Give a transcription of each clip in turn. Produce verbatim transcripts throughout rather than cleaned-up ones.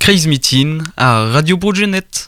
Crazy Meeting à Radio Bourgenet.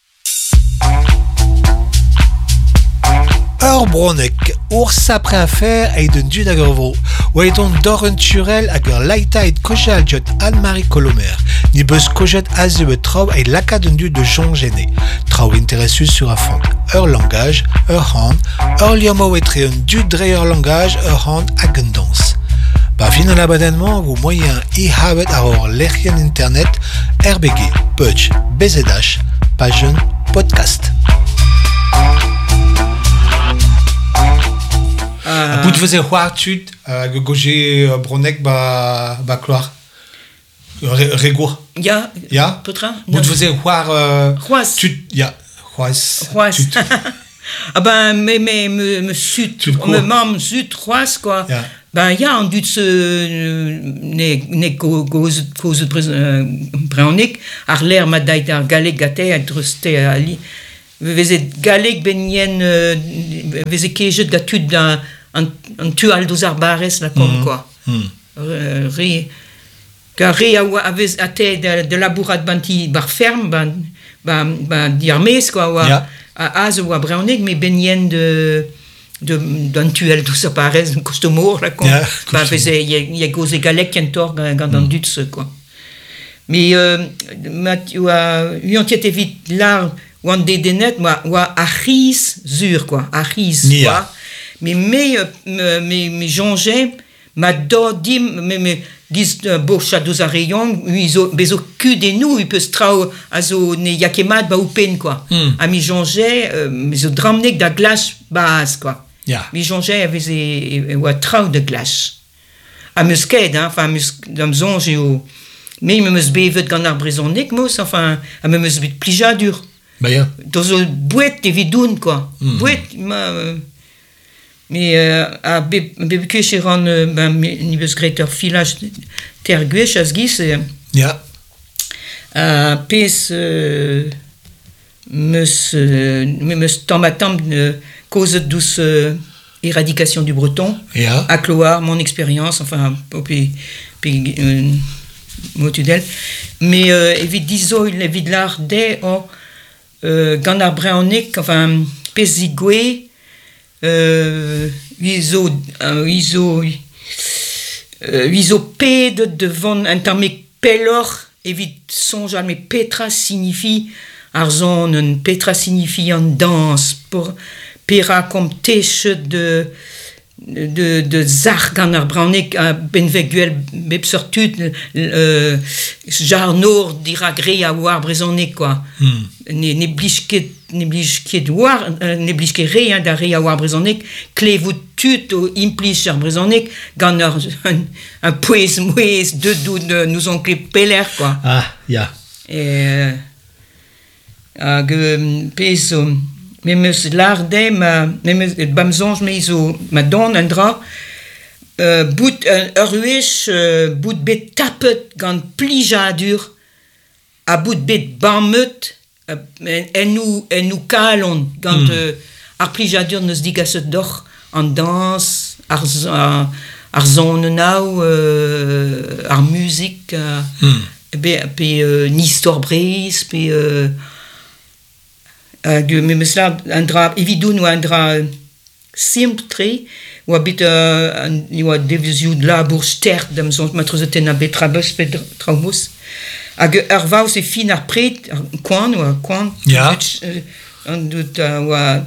Ur bronek, ur sapre affaire et d'un dud hag ur vro. Oa eton doren turel hag ur laita et kojal diot Anne-Marie Colomer. Ni beus kojet azu et trau et laka d'un dud de Jean Genet. Trau interessus sur a fond. Ur langage, ur hand, ur liomo etre un dud dre ur langage, ur hand hag un danse. Ba fin an abonnement ou moyen i havet ar ur lec'hien internet R B G, Pudge, B Z H, pagen podcast. Uh, Bout veze c'hoar tud hag goje bronek ba, ba kloar regour. Ya, ya? Petra? Bout veze c'hoar C'hoaz. tud, ya, c'hoaz. C'hoaz. Ah ben, mais, mais, me, me sut, me mam sut c'hoaz, quoi. Ya. Ben, ya, an dud se ne, ne goz goz breonik, ar l'air ma dait ar galek gate a druste a li. Veze galek ben yen, veze kejet gatud da an, an tu al douz ar barez la kom, quoi. Mm. Re, ka re a, a vez a te de, de labourat banti bar ferm, ban, ban, ban diarmez, quoi, oa, Yeah. a az oa breonik, me ben yen de, de, d'un tuel douz ar barez, un kostomour, la kom. Yeah, Ba veze, ye goze galek kentor gant an dud se, quoi. Mais, euh, mat, oa, uant yet evit lar, oan dedenet, oa, oa a riz zur, quoi, a riz, Nia. quoi. Mais me, me, me, me jonge, ma do dim, me, me, giz uh, boch a douz a rayon, uizo, bezo kud enou, u peus trao a zo ne yakemat ba oupen, quoi. Mm. A mi jonge, euh, me zo dramnek da glace baz, quoi. Ya. Mi jonge a vez e, e, oa trao de glace. A meus ket, hein, enfin, meus, da me zonge o... Me me meus bevet gant ar brezhoneg, mos, enfin, a me meus bet plijadur. Ba ya. Dans un bouet evidoun, quoi. Mm. Bouet, ma... Euh, mais euh, a bebeke chez ran euh, ben, ni beus gret ur filaj ter gwech az giz, euh, Ya. a pez euh, meus, euh, meus tamm-a-tamm euh, kozet douz euh, éradication du breton, Ya. à Cloire, mon expérience, enfin, puis, puis euh, motudel. Mais euh, evit dizo, il evit l'art de o euh, gant ar breonek, enfin, pez zigwe, euh, iso, euh, iso, euh, iso ped devant un tamek pelor, evit songe al me petra signifie arzon, un petra signifie en danse, pour pera comme teche de de de zar gant ar braonek a benveguel bep sortud euh, jar nor dira gre a war brezonek, quoi. Mm. Ne, ne blij ket ne blij ket war euh, ne blij ket re hein, da re a war brezonek klevout tut o implij ar brezonek gant ar un, un pouez mouez de doud euh, nous on kle peler, quoi. Ah, ya. Et hag euh, pez o me meus larde ma me meus bam zonj me izo ma don un dra euh, bout un ur wech euh, bout bet tapet gant plijadur a bout bet bammet euh, en nou en nou kalon gant Mm. euh, ar plijadur neus digaset d'or an dans ar, ar, ar zonenau euh, ar muzik euh, Mm. pe, pe euh, nistor breiz pe euh, hag me meus la un dra evidoun ou un dra simple tre ou bit uh, ou a devizioù de labour stert da mzont matrozeten a betra bus pe traumos hag ur vaou se fin ar pret ar koan ou a koan Ya. an dout ou a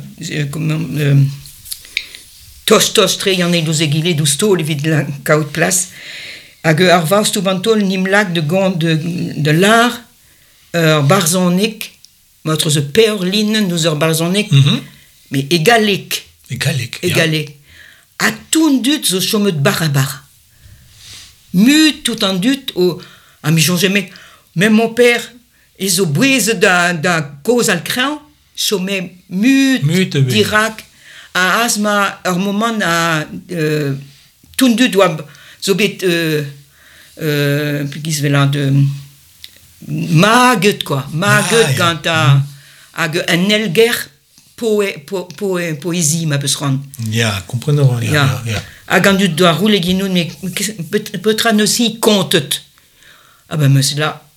toch toch tre an e douz egile douz stol evit la kaout plas hag ur vaou stou bantol nim lag de gant de, de lar ur barzonek Notre ze peurlinen nous ur barzonek, Mhm. mais égalek, E galek. ya. égalek. A tout dut zo chomet bar a bar. Mut tout en dut o, a mi jonge me, même mon père, et zo bouez da, da cause al cran, chomet mut, Mut, oui. dirak, a asma ur moment a euh, tout dut oa zo bet euh, euh, giz velan de maget, quoi, maget Ah, gant a hag un elger poe, po, po, poésie ma peus ran. Ya, komprenor. Ya, ya, ya. Hag an dut doa roule ginoun, me petra neusi kontet. Ah ben meus la,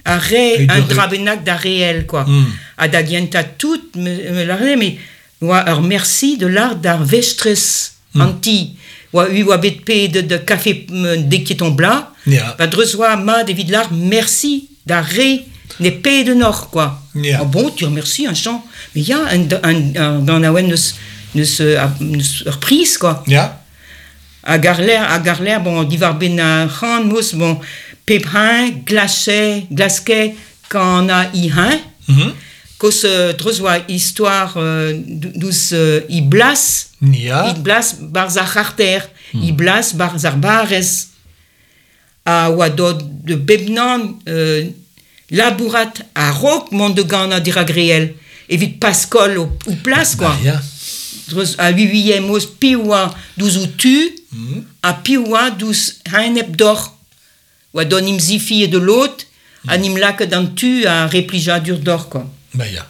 a ré, Et de un ré- drabenac da réel, quoi. Mm. A da gienta tout, me, me la ré, mais, oa, alors merci de l'art d'ar vestres, Mm. anti, oa, u, oa bet pe de, de café, me, déquieton bla, Ja. va drezoa ma David l'art, merci d'ar ré, ne pe de nord, quoi. Ja. Ah bon, tu remercies un chant, mais il y a un, un, un, dans la web, ne se, ne se reprise, quoi. Ja. À Garler, à Garler, bon, divar ben a ran, mous, bon, peprin, glacé, glasquet, quand on a i hein, Mhm. cause euh, drozoa histoire, euh, douce, euh, i blas, Ja. i blas bar za charter, i blas bar za bares, a oa do de bebnan, euh, labourat, a rok, mon de gana diragriel, évite pascol ou, ou place, quoi. Ah, ja. Dros- a huième os piwa douz ou tu, Mhm. a piwa douz hainep d'or. Ou a donim zifi et de l'autre, anim lak dan tu a replija dur d'or, quoi. Bah, ja.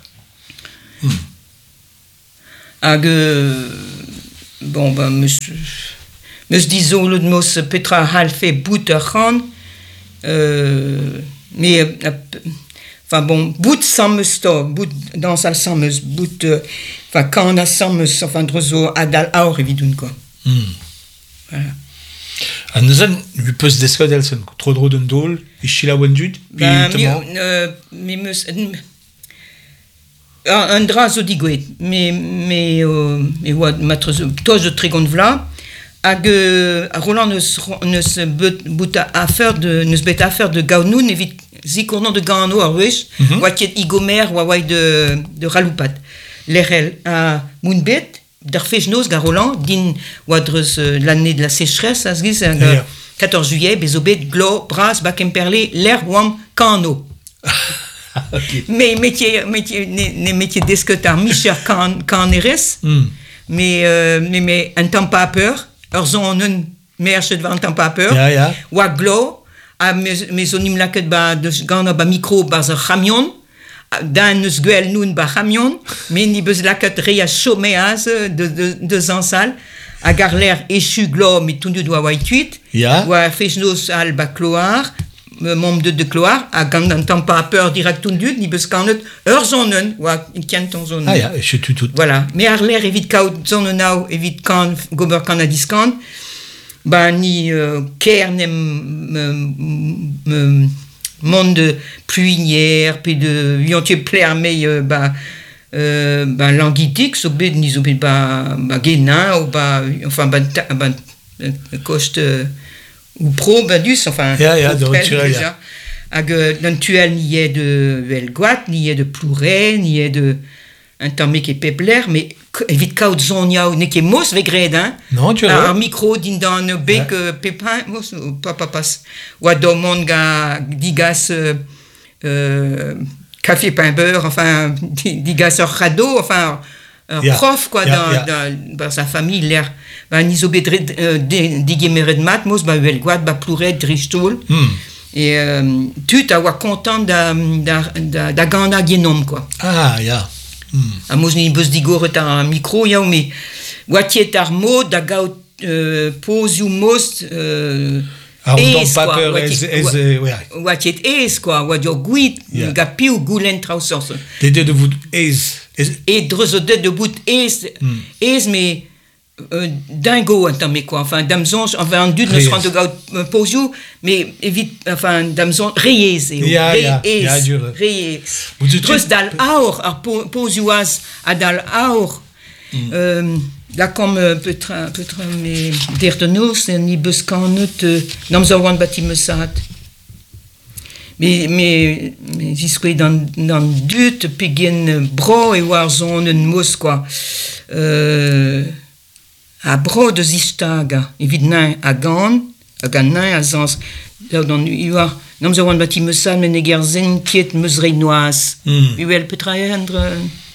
Hag, euh, bon, ben, meus, meus dizo le mos petra halfe bout a ran, euh, mais, euh, enfin bon, bout sans meus to, bout dans sal sans meus, bout, euh, enfin, quand on a sans meus, enfin, drozo adal aur evidoun, quoi. Mm. Voilà. A neuzan, vi peus deskadelsen, tro dro d'un dol, e chila wendud, pi Ben, mi, temañ. euh, mi meus, un, un dra zo digouet, mais, mais, euh, mais oa, matre zo, toj de tregont vla, hag, euh, a Roland neus, neus bet, bout a affaire de, neus bet affaire de gaonoun, evit zikournan de gaano ar wech, Mhm. oa ket igomer, oa oa de, de raloupat. Lerel a moun bet, d'ar fech noz ga Roland, din oa dreus euh, l'année de la sécheresse, a zgiz, hag, Ja. quatorze juillet, bezo bet, glo, bras, bak emperle, l'air wam kano. Ok. Mais métier, métier, ne, ne métier desketar, micher kan, kan eres, Mm. mais, euh, mais, mais un temps pas peur, ur zon un merche devant un temps pas peur, Ja, ja. oa glo, a mes, mes onim laket ba, de gana ba micro ba za chamion, dan eus gwell noun ba chamion, mais ni beus laket rea chomeaz de, de, de zansal, a gar l'air échu glo, mais tout de doa oa tuit, Ja. oa fech noz al ba cloar, euh, membre de de cloar, a gant un temps pas peur direct tout ni beus kanet ur zonen, oa kent ton zon. Ah, ja, e chetu tout. Voilà. Mais ar l'air evit kaout zonenau, evit kan, gober kan a diskan, ba ni euh, ker nem me, me, monde de pluinière, puis de yontier plaire, mais euh, ba, euh, ba languitique, so bet ni zo bet ba, ba genin, ou ba, enfin, ba, ta, ba euh, coste, euh, ou pro, ba dus, enfin, Ja, ja, pro de prel, rituel, déjà. ja. Hag, euh, d'un tuel n'y est de Huelgoat, n'y est de Plouret, n'y est de un temps mais qui est pepler, mais k- evit kaout zoniao, ne ket mos ve gred, hein? Non, tu Un vois. micro din dan euh, bec Ouais. euh, pepin, mos, euh, pa pa pas. Oa do mont ga digas euh, euh, café pain beurre, enfin, di- digas ur rado, enfin, un Yeah. prof, quoi, Yeah, dans, yeah. dans, dans sa famille, l'air, bah, nizo bedred, euh, digimeret mat, mos, ba Huelgoat, ba Plouret, dristoul. Mm. Et euh, tu t'as content da, da, da, da gana genom, quoi. Ah, ja. Mm. A moz ni beus digor et un micro, yaou, mais oatiet ar mod da gaout euh, pose ou most euh, Ah, on ez, tombe pas quoi. peur, Oatiet- ez, ez, euh, ouais. oatiet ez, quoi. Oadio guit, Yeah. ga piou goulen trausors. Dédé de vous, ez, ez, Et drezodet de bout ez, Mm. ez, mais euh, dingo, hein, mais quoi, enfin, damzon, enfin, en dud, ne Reyes. se rend de gaout euh, posio, mais évite, enfin, damzon, reyez, Ja, ja, ja, dur. reyez. Vous dites- Treus dal aur, ar po- posioaz, a dal aur, euh, là, comme euh, peut-être, peut-être, mais der de nous, c'est ni beus kanet, euh, nam zo wan bati me sat. Mais, mais, mais iskwe dans, dans dut, pegen bro et war zon un mos, quoi. Euh, a bro de zistaga, evit nain a gant, a gant nain a zans, da dan uar, nam zo wan bati me sat, men eger zen kiet meus reinoaz. Mm. Uel petra endre,